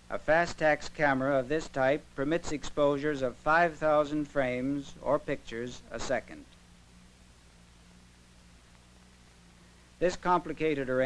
A Fastax camera of this type permits exposures of 5,000 frames or pictures a second. This complicated arrangement